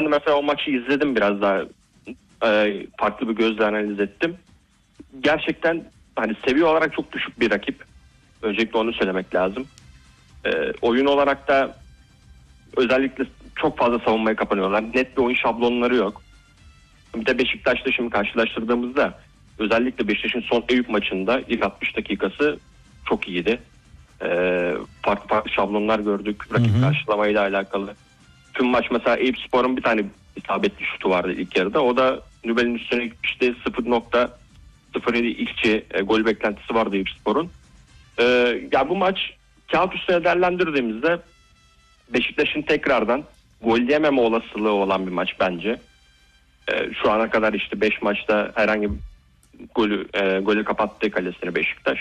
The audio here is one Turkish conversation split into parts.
şimdi mesela o maçı izledim, biraz daha farklı bir gözle analiz ettim. Gerçekten hani seviye olarak çok düşük bir rakip. Öncelikle onu söylemek lazım. Oyun olarak da özellikle çok fazla savunmaya kapanıyorlar. Net bir oyun şablonları yok. Bir de Beşiktaş'ta şimdi karşılaştırdığımızda özellikle Beşiktaş'ın son Eyüp maçında ilk 60 dakikası çok iyiydi. Farklı farklı şablonlar gördük rakip karşılamayla alakalı. Tüm maç mesela Eyüpspor'un bir tane isabetli şutu vardı ilk yarıda. O da Nübel'in üstüne gitmişti. 0.07 ilkçi gol beklentisi vardı Eyüpspor'un. Ya bu maç kağıt üstüne değerlendirdiğimizde Beşiktaş'ın tekrardan gol yememe olasılığı olan bir maç bence. Şu ana kadar işte 5 maçta herhangi bir golü kapattığı kalesini Beşiktaş.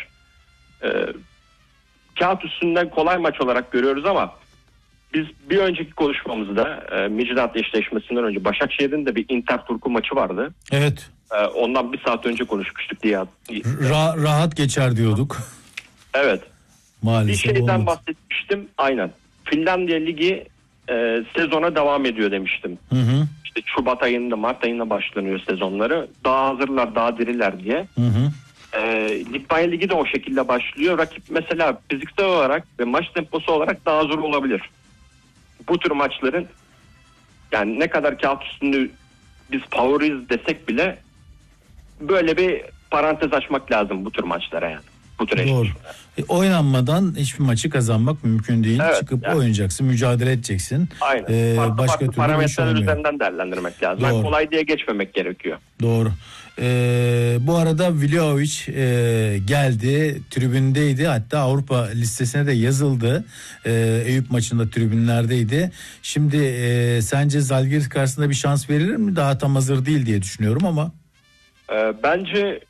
Kağıt üstünden kolay maç olarak görüyoruz ama biz bir önceki konuşmamızda Midtjylland eşleşmesinden önce Başakşehir'in de bir Inter Turku maçı vardı. Evet. Ondan bir saat önce konuşmuştuk diye. Rahat geçer diyorduk. Evet. Maalesef bir şeyden olmadı. bahsetmiştim. Aynen. Finlandiya Ligi sezona devam ediyor demiştim. İşte Şubat ayında, Mart ayında başlanıyor sezonları. Daha hazırlar, daha diriler diye. Litvanya Ligi de o şekilde başlıyor. Rakip mesela fiziksel olarak ve maç temposu olarak daha zor olabilir. Bu tür maçların yani ne kadar kağıt üstünde biz favoriyiz desek bile böyle bir parantez açmak lazım bu tür maçlara yani. Bu tür Doğru. Oynanmadan hiçbir maçı kazanmak mümkün değil. Evet, Çıkıp yani oynayacaksın, mücadele edeceksin. Aynen. Başka farklı türlü parametreler üzerinden değerlendirmek lazım. Yani kolay diye geçmemek gerekiyor. Doğru. Bu arada Vlahovic geldi, tribündeydi, hatta Avrupa listesine de yazıldı. Eyüp maçında tribünlerdeydi. Şimdi sence Zalgiris karşısında bir şans verir mi? Daha tam hazır değil diye düşünüyorum ama. Bence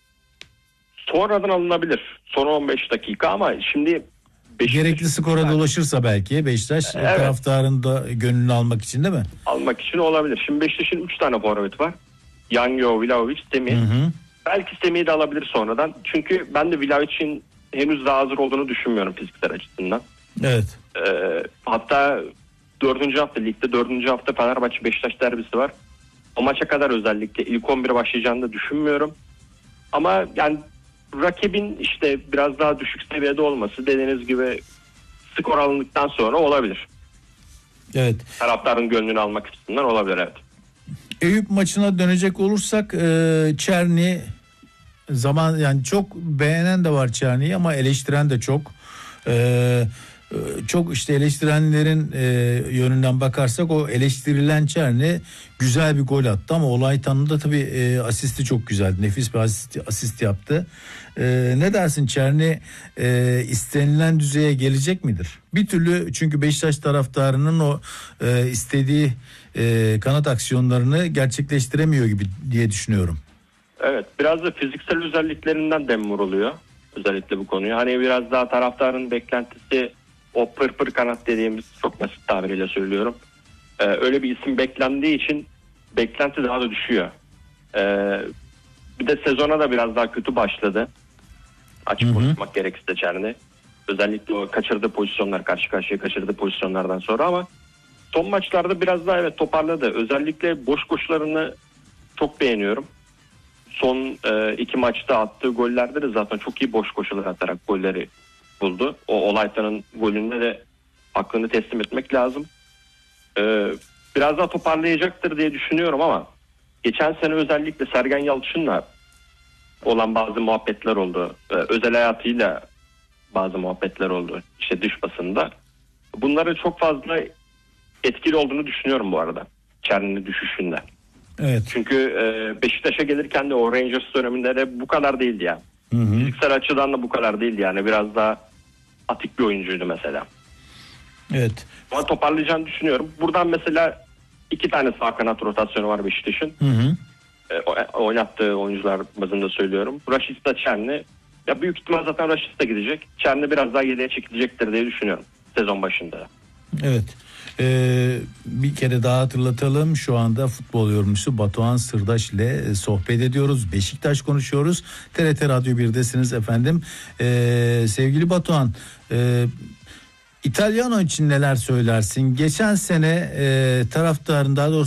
sonradan alınabilir. Son 15 dakika ama şimdi gerekli skora dolaşırsa belki Beşiktaş taraftarın da gönlünü almak için, değil mi? Almak için olabilir. Şimdi Beşiktaş'ın 3 tane forvet var. Yanyo, Vlahovic, Semih. Belki Semih'i de alabilir sonradan. Çünkü ben de Vlahovic'in henüz daha hazır olduğunu düşünmüyorum fiziksel açısından. Evet. Hatta 4. hafta ligde 4. hafta Fenerbahçe Beşiktaş derbisi var. O maça kadar özellikle ilk 11'e başlayacağını da düşünmüyorum. Ama yani rakibin işte biraz daha düşük seviyede olması dediğiniz gibi skor alındıktan sonra olabilir. Evet. Taraftarın gönlünü almak açısından olabilir, evet. Eyüp maçına dönecek olursak Çerni yani çok beğenen de var Çerni'yi ama eleştiren de çok. Çok işte eleştirenlerin yönünden bakarsak o eleştirilen Çerni güzel bir gol attı ama Olaytan'ın da tabii asisti çok güzeldi. Nefis bir asist yaptı. Ne dersin, Çerni istenilen düzeye gelecek midir? Bir türlü, çünkü Beşiktaş taraftarının o istediği kanat aksiyonlarını gerçekleştiremiyor gibi diye düşünüyorum. Evet, biraz da fiziksel özelliklerinden dem vuruluyor özellikle bu konuya. Hani biraz daha taraftarın beklentisi o pır kanat dediğimiz, çok basit tabiriyle söylüyorum. Öyle bir isim beklendiği için beklenti daha da düşüyor. Bir de sezona da biraz daha kötü başladı. Açık konuşmak gerekirse Çerni. Özellikle o kaçırdığı pozisyonlar, karşı karşıya kaçırdığı pozisyonlardan sonra, ama son maçlarda biraz daha toparladı. Özellikle boş koşularını çok beğeniyorum. Son 2 maçta attığı gollerde de zaten çok iyi boş koşular atarak golleri buldu. O Olaytan'ın golünde de hakkını teslim etmek lazım. Biraz daha toparlayacaktır diye düşünüyorum ama geçen sene özellikle Sergen Yalçın'la olan bazı muhabbetler oldu. Özel hayatıyla bazı muhabbetler oldu. İşte dış basında. Bunların çok fazla etkili olduğunu düşünüyorum bu arada. Çerni'nin düşüşünde. Evet. Çünkü Beşiktaş'a gelirken de o Rangers döneminde de bu kadar değildi yani. Fiziksel açıdan da bu kadar değildi yani. Biraz daha atik bir oyuncuydu mesela. Evet. Ama toparlayacağını düşünüyorum. Buradan mesela 2 tane sağ kanat rotasyonu var Beşiktaş'ın. Oynattığı oyuncular bazında söylüyorum. Rashica, Çerni. Ya büyük ihtimal zaten Rashica gidecek. Çerni biraz daha yedeğe çekilecektir diye düşünüyorum sezon başında. Evet. Bir kere daha hatırlatalım, şu anda futbol yorumcusu Batuhan Sırdaş ile sohbet ediyoruz. Beşiktaş konuşuyoruz. TRT Radyo 1'desiniz efendim. Sevgili Batuhan, İtalyano için neler söylersin? Geçen sene taraftarın, daha doğrusu